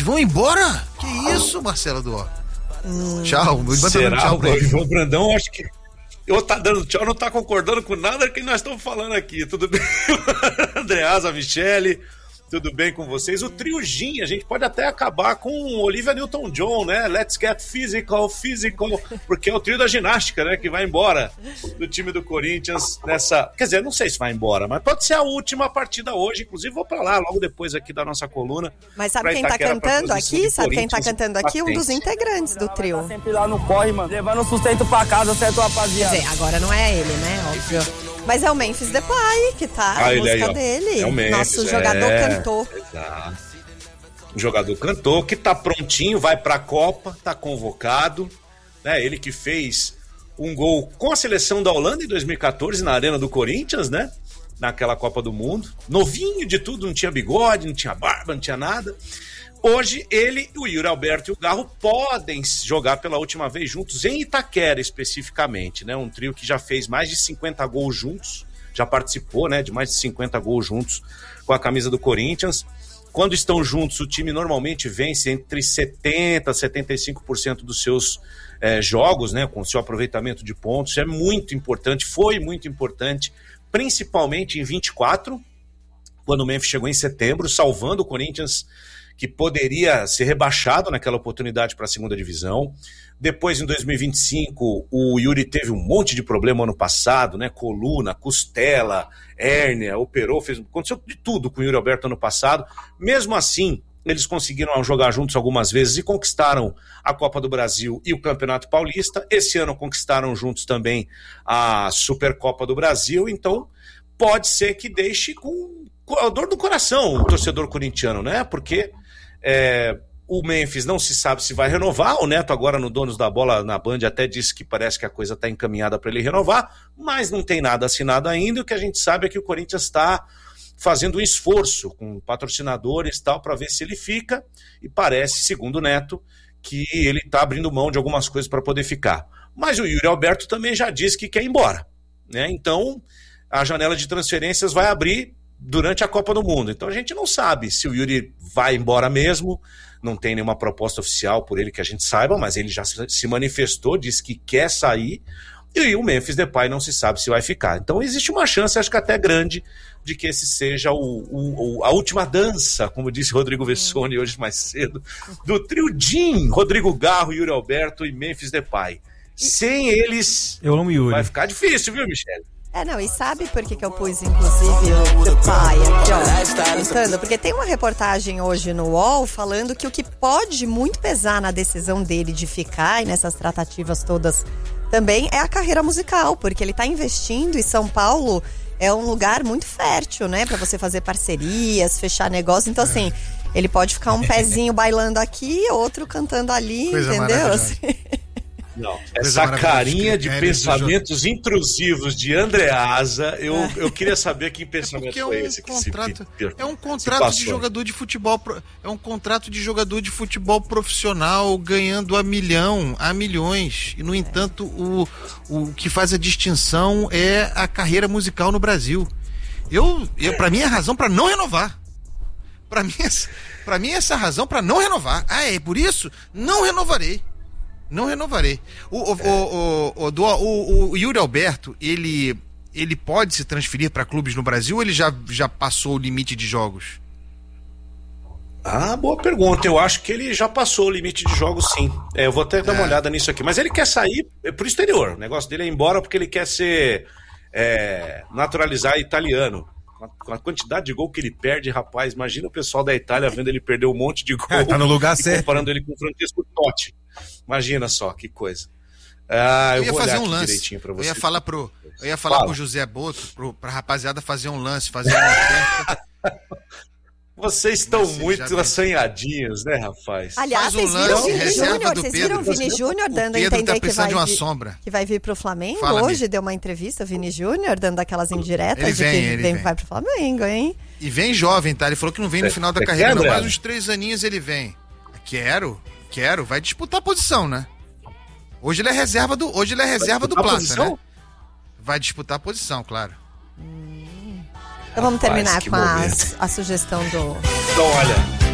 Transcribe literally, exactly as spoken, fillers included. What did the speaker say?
vão embora? Que isso, Marcelo Duó? Hum, tchau. Será? Tchau pra o Ivan Brandão, acho que eu tá dando tchau, não tá concordando com nada que nós estamos falando aqui. Tudo bem? Andreasa, Michele, tudo bem com vocês? O trio Gin, a gente pode até acabar com Olivia Newton-John, né? Let's get physical, physical, porque é o trio da ginástica, né? Que vai embora do time do Corinthians nessa... Quer dizer, não sei se vai embora, mas pode ser a última partida hoje. Inclusive, vou pra lá, logo depois aqui da nossa coluna. Mas sabe quem tá cantando aqui? Sabe quem tá cantando aqui? Um dos integrantes do trio. Tá sempre lá no corre, mano, levando sustento pra casa, certo, rapaziada? Quer dizer, agora não é ele, né? Óbvio. Mas é o Memphis Depay que tá, ah, a música aí, dele. É o Memphis, nosso jogador é, cantor. Exato. O jogador cantor que tá prontinho, vai pra Copa, tá convocado. Né? Ele que fez um gol com a seleção da Holanda em dois mil e catorze na Arena do Corinthians, né? Naquela Copa do Mundo. Novinho de tudo, não tinha bigode, não tinha barba, não tinha nada. Hoje, ele, o Yuri Alberto e o Garro podem jogar pela última vez juntos em Itaquera, especificamente, né? Um trio que já fez mais de cinquenta gols juntos, já participou, né, de mais de cinquenta gols juntos com a camisa do Corinthians. Quando estão juntos, o time normalmente vence entre setenta por cento e setenta e cinco por cento dos seus é, jogos, né, com o seu aproveitamento de pontos. É muito importante, foi muito importante, principalmente em vinte e quatro, quando o Memphis chegou em setembro, salvando o Corinthians, que poderia ser rebaixado naquela oportunidade para a segunda divisão. Depois, em dois mil e vinte e cinco, o Yuri teve um monte de problema ano passado, né? Coluna, costela, hérnia, operou, fez, aconteceu de tudo com o Yuri Alberto ano passado. Mesmo assim, eles conseguiram jogar juntos algumas vezes e conquistaram a Copa do Brasil e o Campeonato Paulista. Esse ano conquistaram juntos também a Supercopa do Brasil. Então, pode ser que deixe com a dor do coração o torcedor corintiano, né? Porque É, o Memphis não se sabe se vai renovar. O Neto agora no Donos da Bola na Band até disse que parece que a coisa está encaminhada para ele renovar, mas não tem nada assinado ainda. E o que a gente sabe é que o Corinthians está fazendo um esforço com patrocinadores e tal para ver se ele fica, e parece, segundo o Neto, que ele está abrindo mão de algumas coisas para poder ficar. Mas o Yuri Alberto também já disse que quer ir embora, né? Então a janela de transferências vai abrir durante a Copa do Mundo. Então a gente não sabe se o Yuri vai embora mesmo, não tem nenhuma proposta oficial por ele que a gente saiba, mas ele já se manifestou, disse que quer sair, e o Memphis Depay não se sabe se vai ficar. Então existe uma chance, acho que até grande, de que esse seja o, o, a última dança, como disse Rodrigo Vessoni hoje mais cedo, do trio Gin, Rodrigo Garro, Yuri Alberto e Memphis Depay. Sem eles, eu amo Yuri. Vai ficar difícil, viu, Michele? É, não, e sabe por que, que eu pus, inclusive, o Depay aqui, ó, contando? Porque tem uma reportagem hoje no U O L falando que o que pode muito pesar na decisão dele de ficar e nessas tratativas todas também é a carreira musical, porque ele tá investindo e São Paulo é um lugar muito fértil, né, pra você fazer parcerias, fechar negócio. Então, assim, ele pode ficar um pezinho bailando aqui, outro cantando ali, coisa entendeu? Assim. Não, essa carinha de pensamentos intrusivos de Andreasa, eu, eu queria saber que pensamento é foi um esse que contrato, se, é um contrato de jogador de futebol, é um contrato de jogador de futebol profissional ganhando a milhão, a milhões. E no entanto, o, o que faz a distinção é a carreira musical no Brasil. Eu, eu para mim é razão para não renovar. Para mim, para mim essa é a razão para não renovar. Ah, é por isso? Não renovarei. Não renovarei. O, o, o, o, o, o, o Yuri Alberto, ele, ele pode se transferir para clubes no Brasil ou ele já, já passou o limite de jogos? Ah, boa pergunta. Eu acho que ele já passou o limite de jogos, sim. É, eu vou até dar uma é. olhada nisso aqui. Mas ele quer sair pro exterior. O negócio dele é ir embora porque ele quer ser é, naturalizar italiano. Com a quantidade de gol que ele perde, rapaz, imagina o pessoal da Itália vendo ele perder um monte de gol. É, tá no lugar e certo. Comparando ele com o Francesco Totti. Imagina só, que coisa. Ah, eu, eu ia vou fazer um lance. Direitinho pra você. Eu ia falar pro, eu ia falar Fala. pro José Boto, pro, pra rapaziada fazer um lance, fazer uma Vocês estão Você muito assanhadinhos, né, rapaz? Aliás, Faz um vocês viram o lance, Vini reserva Júnior? do Vocês Pedro. viram o Vini Júnior dando a Pedro entender tá que vai, de uma vir, sombra. que vai vir pro Flamengo? Fala, Hoje amigo. deu uma entrevista, Vini Júnior, dando aquelas indiretas Ele de vem, que ele vem, vem. vai pro Flamengo, hein? E vem jovem, tá? Ele falou que não vem no final da Você carreira, quer, não. André? Mais uns três aninhos ele vem. Quero, quero. Vai disputar a posição, né? Hoje ele é reserva do, hoje ele é reserva do Plata, né? Vai disputar a posição, claro. Hum. Então vamos terminar Rapaz, com a, momento. a sugestão do... Então, olha...